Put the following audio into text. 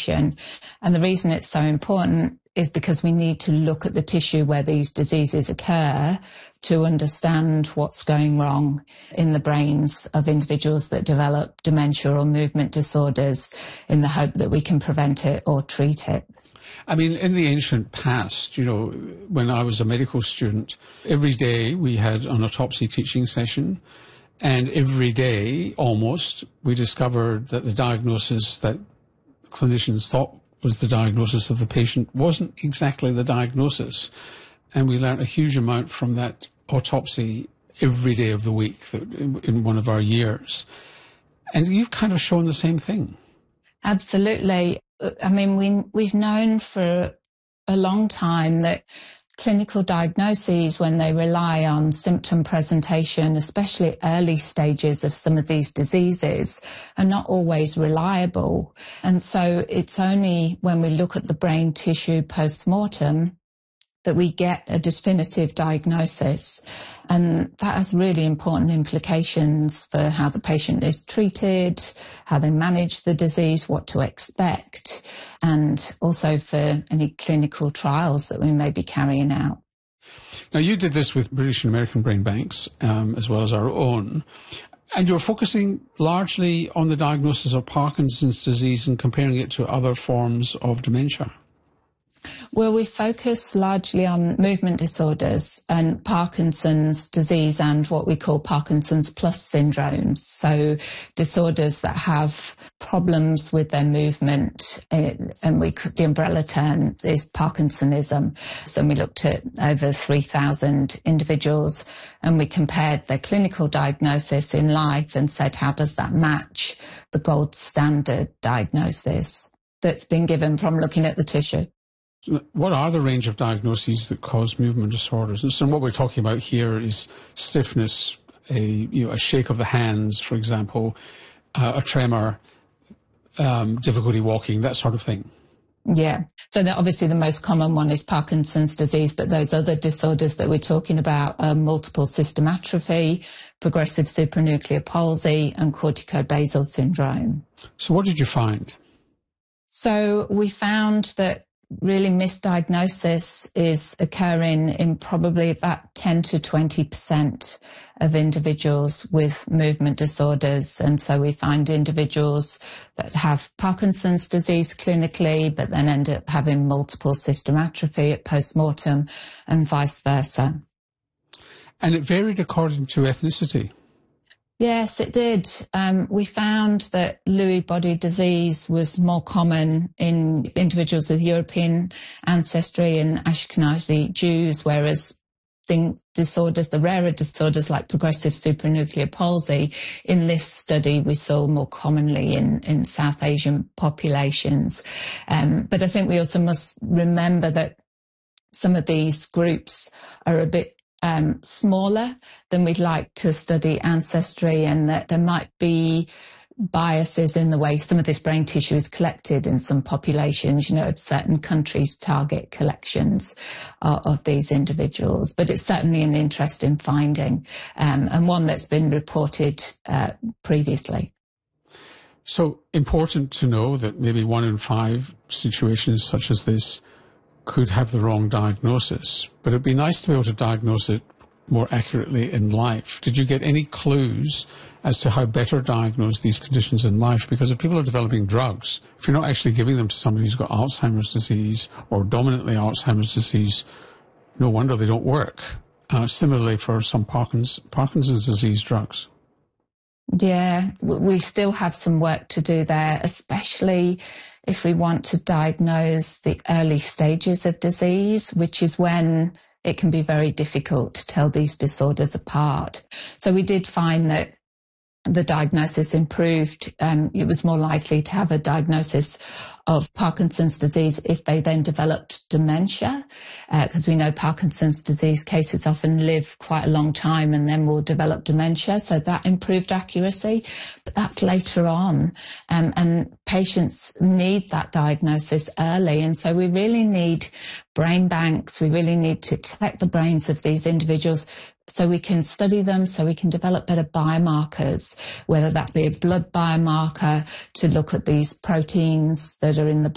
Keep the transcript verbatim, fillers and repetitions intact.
information. And the reason it's so important is because we need to look at the tissue where these diseases occur to understand what's going wrong in the brains of individuals that develop dementia or movement disorders, in the hope that we can prevent it or treat it. I mean, in the ancient past, you know, when I was a medical student, every day we had an autopsy teaching session, and every day, almost, we discovered that the diagnosis that clinicians thought was the diagnosis of the patient wasn't exactly the diagnosis. And we learned a huge amount from that autopsy every day of the week in one of our years. And you've kind of shown the same thing. Absolutely. I mean, we, we've known for a long time that clinical diagnoses, when they rely on symptom presentation, especially early stages of some of these diseases, are not always reliable. And so it's only when we look at the brain tissue post-mortem that we get a definitive diagnosis. And that has really important implications for how the patient is treated, how they manage the disease, what to expect, and also for any clinical trials that we may be carrying out. Now, you did this with British and American brain banks, um, as well as our own, and you're focusing largely on the diagnosis of Parkinson's disease and comparing it to other forms of dementia. Well, we focus largely on movement disorders and Parkinson's disease and what we call Parkinson's plus syndromes. So disorders that have problems with their movement, and we the umbrella term is Parkinsonism. So we looked at over three thousand individuals and we compared their clinical diagnosis in life and said, how does that match the gold standard diagnosis that's been given from looking at the tissue? What are the range of diagnoses that cause movement disorders? And so what we're talking about here is stiffness, a, you know, a shake of the hands, for example, uh, a tremor, um, difficulty walking, that sort of thing. Yeah. So the, obviously the most common one is Parkinson's disease, but those other disorders that we're talking about are multiple system atrophy, progressive supranuclear palsy, and corticobasal syndrome. So what did you find? So we found that really misdiagnosis is occurring in probably about ten to twenty percent of individuals with movement disorders. And so we find individuals that have Parkinson's disease clinically, but then end up having multiple system atrophy at post-mortem and vice versa. And it varied according to ethnicity. Yes, it did. Um, we found that Lewy body disease was more common in individuals with European ancestry and Ashkenazi Jews, whereas the disorders, the rarer disorders like progressive supranuclear palsy, in this study we saw more commonly in, in South Asian populations. Um, but I think we also must remember that some of these groups are a bit Um, smaller than we'd like to study ancestry, and that there might be biases in the way some of this brain tissue is collected in some populations. You know, certain countries target collections uh, of these individuals, but it's certainly an interesting finding, um, and one that's been reported uh, previously. So important to know that maybe one in five situations such as this could have the wrong diagnosis, but it'd be nice to be able to diagnose it more accurately in life. Did you get any clues as to how better diagnose these conditions in life? Because if people are developing drugs, if you're not actually giving them to somebody who's got Alzheimer's disease or dominantly Alzheimer's disease, no wonder they don't work. Uh, similarly for some Parkinson's, Parkinson's disease drugs. Yeah, we still have some work to do there, especially if we want to diagnose the early stages of disease, which is when it can be very difficult to tell these disorders apart. So we did find that the diagnosis improved. Um, it was more likely to have a diagnosis of Parkinson's disease if they then developed dementia, because uh, we know Parkinson's disease cases often live quite a long time and then will develop dementia. So that improved accuracy, but that's later on. Um, and patients need that diagnosis early. And so we really need brain banks. We really need to collect the brains of these individuals so we can study them, so we can develop better biomarkers, whether that be a blood biomarker to look at these proteins that are in the